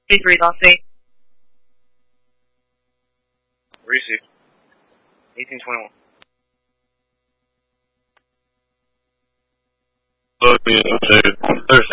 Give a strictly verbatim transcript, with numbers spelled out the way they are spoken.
Please read all C. Receive. eighteen twenty-one. Look, yeah,